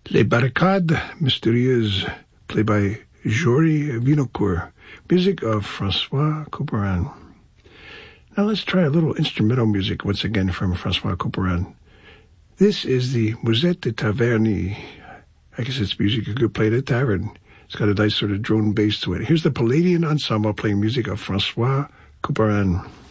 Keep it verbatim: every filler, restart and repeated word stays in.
Les Barricades Mystérieuses, played by Jory Vinocourt. Music of Francois Couperin. Now let's try a little instrumental music once again from Francois Couperin. This is the Musette de Taverny. I guess it's music you could play at a tavern. It's got a nice sort of drone bass to it. Here's the Palladian Ensemble playing music of Francois Couperin.